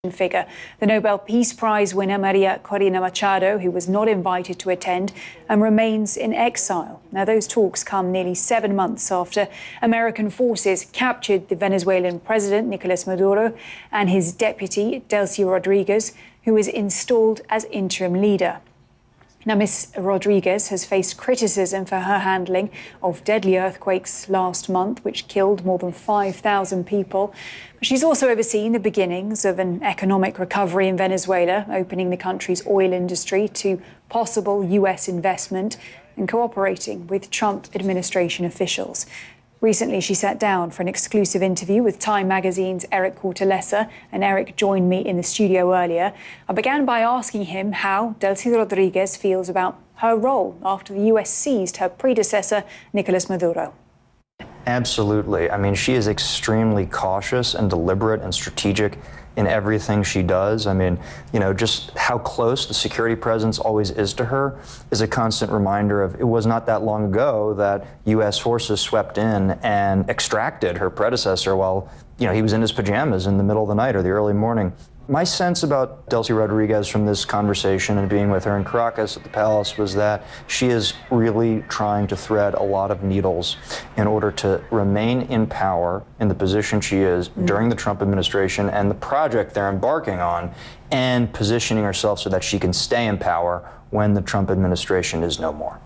figure. The Nobel Peace Prize winner Maria Corina Machado, who was not invited to attend and remains in exile. Now, those talks come nearly 7 months after American forces captured the Venezuelan president, Nicolas Maduro, and his deputy, Delcy Rodriguez, who was installed as interim leader. Now, Ms. Rodriguez has faced criticism for her handling of deadly earthquakes last month, which killed more than 5,000 people. But she's also overseen the beginnings of an economic recovery in Venezuela, opening the country's oil industry to possible US investment and cooperating with Trump administration officials. Recently, she sat down for an exclusive interview with Time magazine's Eric Cortellessa, and Eric joined me in the studio earlier. I began by asking him how Delcy Rodriguez feels about her role after the US seized her predecessor, Nicolas Maduro. Absolutely. I mean, she is extremely cautious and deliberate and strategic in everything she does. I mean, just how close the security presence always is to her is a constant reminder of it was not that long ago that U.S. forces swept in and extracted her predecessor while, he was in his pajamas in the middle of the night or the early morning. My sense about Delcy Rodriguez from this conversation and being with her in Caracas at the palace was that she is really trying to thread a lot of needles in order to remain in power in the position she is during the Trump administration and the project they're embarking on, and positioning herself so that she can stay in power when the Trump administration is no more.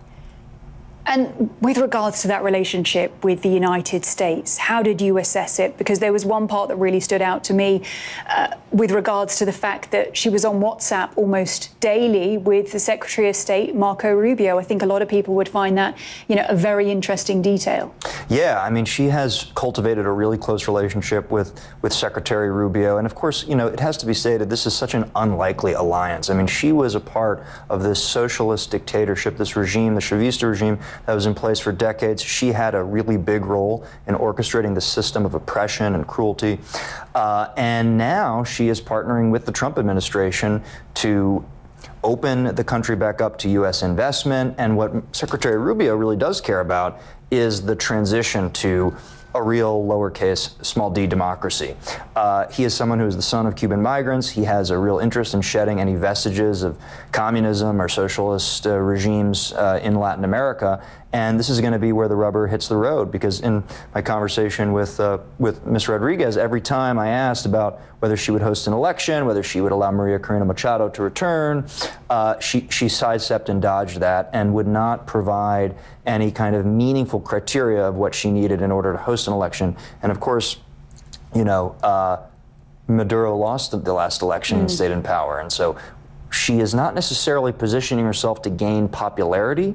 And with regards to that relationship with the United States, how did you assess it? Because there was one part that really stood out to me with regards to the fact that she was on WhatsApp almost daily with the Secretary of State, Marco Rubio. I think a lot of people would find that, a very interesting detail. Yeah, I mean, she has cultivated a really close relationship with Secretary Rubio. And of course, it has to be stated, this is such an unlikely alliance. I mean, she was a part of this socialist dictatorship, this regime, the Chavista regime, that was in place for decades. She had a really big role in orchestrating the system of oppression and cruelty. And now she is partnering with the Trump administration to open the country back up to U.S. investment. And what Secretary Rubio really does care about is the transition to a real lowercase small d democracy. He is someone who is the son of Cuban migrants. He has a real interest in shedding any vestiges of communism or socialist regimes in Latin America. And this is going to be where the rubber hits the road, because in my conversation with Ms. Rodriguez, every time I asked about whether she would host an election, whether she would allow Maria Corina Machado to return, she sidestepped and dodged that and would not provide any kind of meaningful criteria of what she needed in order to host an election. And of course, Maduro lost the last election and stayed in power. And so she is not necessarily positioning herself to gain popularity